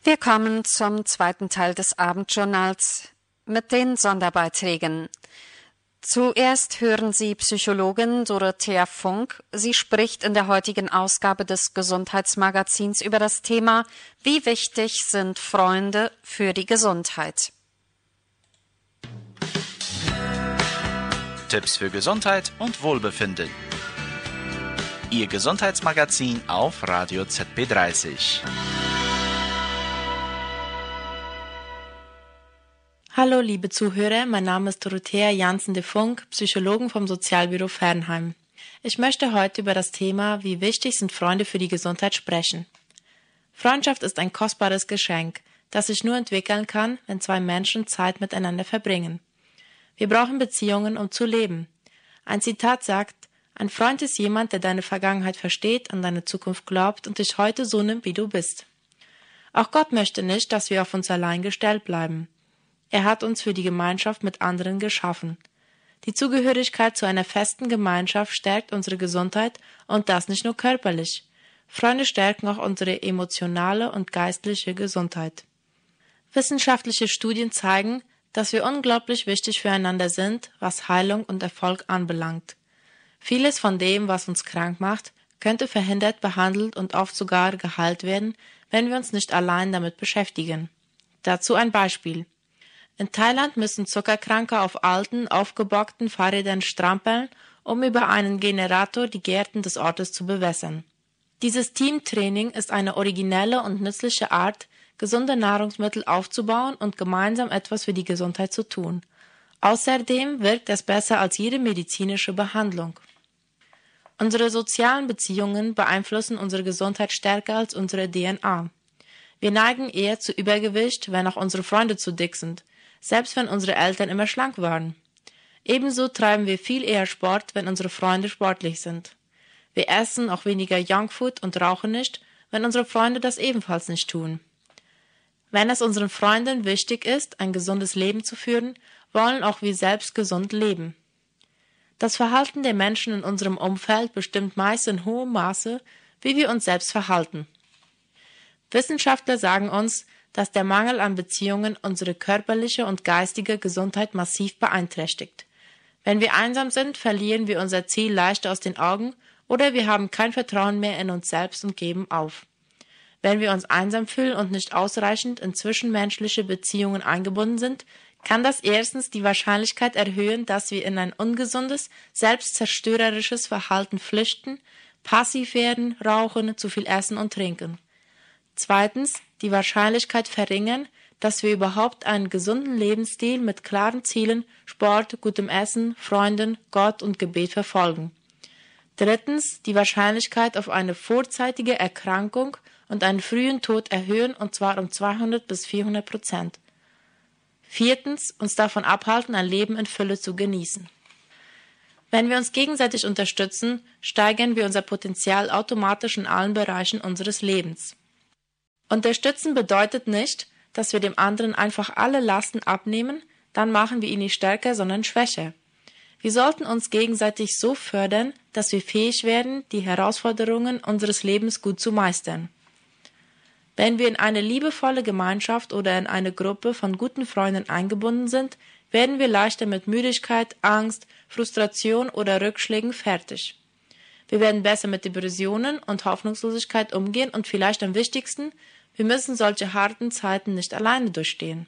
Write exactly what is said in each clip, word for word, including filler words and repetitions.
Wir kommen zum zweiten Teil des Abendjournals mit den Sonderbeiträgen. Zuerst hören Sie Psychologin Dorothea Funk. Sie spricht in der heutigen Ausgabe des Gesundheitsmagazins über das Thema Wie wichtig sind Freunde für die Gesundheit? Tipps für Gesundheit und Wohlbefinden. Ihr Gesundheitsmagazin auf Radio Z B dreißig. Hallo liebe Zuhörer, mein Name ist Dorothea Jansen de Funk, Psychologin vom Sozialbüro Fernheim. Ich möchte heute über das Thema Wie wichtig sind Freunde für die Gesundheit sprechen. Freundschaft ist ein kostbares Geschenk, das sich nur entwickeln kann, wenn zwei Menschen Zeit miteinander verbringen. Wir brauchen Beziehungen, um zu leben. Ein Zitat sagt, ein Freund ist jemand, der deine Vergangenheit versteht, an deine Zukunft glaubt und dich heute so nimmt, wie du bist. Auch Gott möchte nicht, dass wir auf uns allein gestellt bleiben. Er hat uns für die Gemeinschaft mit anderen geschaffen. Die Zugehörigkeit zu einer festen Gemeinschaft stärkt unsere Gesundheit und das nicht nur körperlich. Freunde stärken auch unsere emotionale und geistliche Gesundheit. Wissenschaftliche Studien zeigen, dass wir unglaublich wichtig füreinander sind, was Heilung und Erfolg anbelangt. Vieles von dem, was uns krank macht, könnte verhindert, behandelt und oft sogar geheilt werden, wenn wir uns nicht allein damit beschäftigen. Dazu ein Beispiel. In Thailand müssen Zuckerkranke auf alten, aufgebockten Fahrrädern strampeln, um über einen Generator die Gärten des Ortes zu bewässern. Dieses Teamtraining ist eine originelle und nützliche Art, gesunde Nahrungsmittel aufzubauen und gemeinsam etwas für die Gesundheit zu tun. Außerdem wirkt es besser als jede medizinische Behandlung. Unsere sozialen Beziehungen beeinflussen unsere Gesundheit stärker als unsere D N A. Wir neigen eher zu Übergewicht, wenn auch unsere Freunde zu dick sind, selbst wenn unsere Eltern immer schlank waren. Ebenso treiben wir viel eher Sport, wenn unsere Freunde sportlich sind. Wir essen auch weniger Junkfood und rauchen nicht, wenn unsere Freunde das ebenfalls nicht tun. Wenn es unseren Freunden wichtig ist, ein gesundes Leben zu führen, wollen auch wir selbst gesund leben. Das Verhalten der Menschen in unserem Umfeld bestimmt meist in hohem Maße, wie wir uns selbst verhalten. Wissenschaftler sagen uns, dass der Mangel an Beziehungen unsere körperliche und geistige Gesundheit massiv beeinträchtigt. Wenn wir einsam sind, verlieren wir unser Ziel leicht aus den Augen oder wir haben kein Vertrauen mehr in uns selbst und geben auf. Wenn wir uns einsam fühlen und nicht ausreichend in zwischenmenschliche Beziehungen eingebunden sind, kann das erstens die Wahrscheinlichkeit erhöhen, dass wir in ein ungesundes, selbstzerstörerisches Verhalten flüchten, passiv werden, rauchen, zu viel essen und trinken. Zweitens, die Wahrscheinlichkeit verringern, dass wir überhaupt einen gesunden Lebensstil mit klaren Zielen, Sport, gutem Essen, Freunden, Gott und Gebet verfolgen. Drittens, die Wahrscheinlichkeit auf eine vorzeitige Erkrankung und einen frühen Tod erhöhen, und zwar um zweihundert bis vierhundert Prozent. Viertens, uns davon abhalten, ein Leben in Fülle zu genießen. Wenn wir uns gegenseitig unterstützen, steigern wir unser Potenzial automatisch in allen Bereichen unseres Lebens. Unterstützen bedeutet nicht, dass wir dem anderen einfach alle Lasten abnehmen, dann machen wir ihn nicht stärker, sondern schwächer. Wir sollten uns gegenseitig so fördern, dass wir fähig werden, die Herausforderungen unseres Lebens gut zu meistern. Wenn wir in eine liebevolle Gemeinschaft oder in eine Gruppe von guten Freunden eingebunden sind, werden wir leichter mit Müdigkeit, Angst, Frustration oder Rückschlägen fertig. Wir werden besser mit Depressionen und Hoffnungslosigkeit umgehen und vielleicht am wichtigsten, wir müssen solche harten Zeiten nicht alleine durchstehen.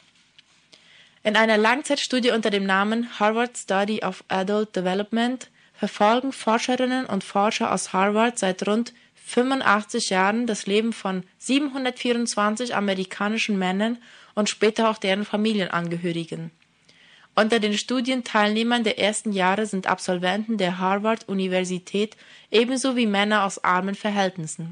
In einer Langzeitstudie unter dem Namen Harvard Study of Adult Development verfolgen Forscherinnen und Forscher aus Harvard seit rund fünfundachtzig Jahren das Leben von siebenhundertvierundzwanzig amerikanischen Männern und später auch deren Familienangehörigen. Unter den Studienteilnehmern der ersten Jahre sind Absolventen der Harvard-Universität ebenso wie Männer aus armen Verhältnissen.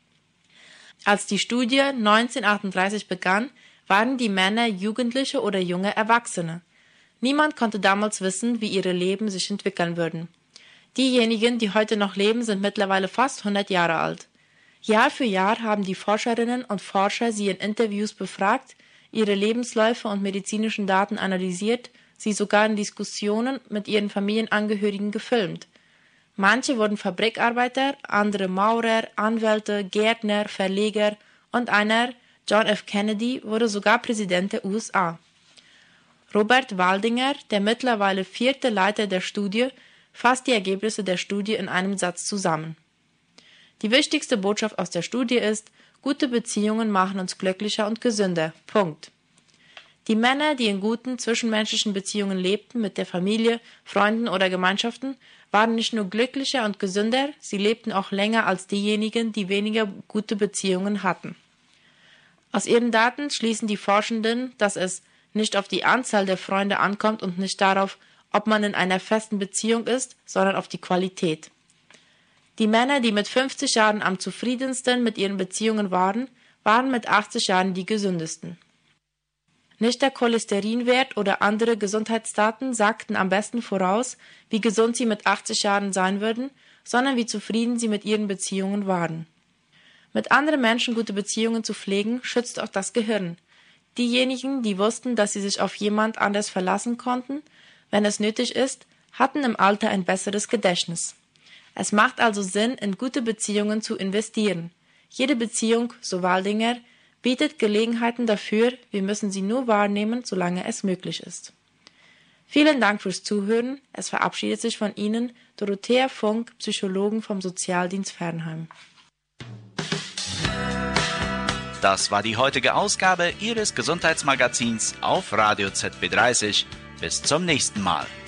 Als die Studie neunzehnhundertachtunddreißig begann, waren die Männer Jugendliche oder junge Erwachsene. Niemand konnte damals wissen, wie ihre Leben sich entwickeln würden. Diejenigen, die heute noch leben, sind mittlerweile fast hundert Jahre alt. Jahr für Jahr haben die Forscherinnen und Forscher sie in Interviews befragt, ihre Lebensläufe und medizinischen Daten analysiert, sie sogar in Diskussionen mit ihren Familienangehörigen gefilmt. Manche wurden Fabrikarbeiter, andere Maurer, Anwälte, Gärtner, Verleger und einer, John F. Kennedy wurde sogar Präsident der U S A. Robert Waldinger, der mittlerweile vierte Leiter der Studie, fasst die Ergebnisse der Studie in einem Satz zusammen. Die wichtigste Botschaft aus der Studie ist, gute Beziehungen machen uns glücklicher und gesünder. Punkt. Die Männer, die in guten zwischenmenschlichen Beziehungen lebten, mit der Familie, Freunden oder Gemeinschaften, waren nicht nur glücklicher und gesünder, sie lebten auch länger als diejenigen, die weniger gute Beziehungen hatten. Aus ihren Daten schließen die Forschenden, dass es nicht auf die Anzahl der Freunde ankommt und nicht darauf, ob man in einer festen Beziehung ist, sondern auf die Qualität. Die Männer, die mit fünfzig Jahren am zufriedensten mit ihren Beziehungen waren, waren mit achtzig Jahren die gesündesten. Nicht der Cholesterinwert oder andere Gesundheitsdaten sagten am besten voraus, wie gesund sie mit achtzig Jahren sein würden, sondern wie zufrieden sie mit ihren Beziehungen waren. Mit anderen Menschen gute Beziehungen zu pflegen, schützt auch das Gehirn. Diejenigen, die wussten, dass sie sich auf jemand anders verlassen konnten, wenn es nötig ist, hatten im Alter ein besseres Gedächtnis. Es macht also Sinn, in gute Beziehungen zu investieren. Jede Beziehung, so Waldinger, bietet Gelegenheiten dafür, wir müssen sie nur wahrnehmen, solange es möglich ist. Vielen Dank fürs Zuhören. Es verabschiedet sich von Ihnen Dorothea Funk, Psychologin vom Sozialdienst Fernheim. Das war die heutige Ausgabe Ihres Gesundheitsmagazins auf Radio Z B dreißig. Bis zum nächsten Mal.